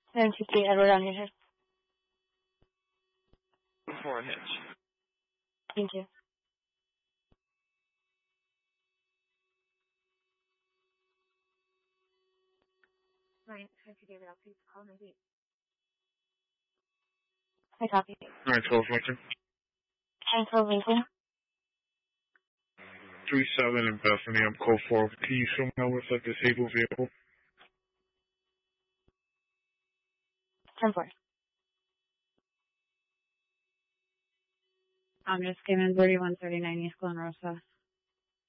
750 Edward on your head. Before a hitch. Thank you. Right, David, I'll please call my date. Hi, copy. 912 Lincoln. 912 Lincoln. 37 in Bethany. I'm code 4. Can you show me how it's a disabled vehicle? 10-4. I'm just giving 3139 East Glen Rosa.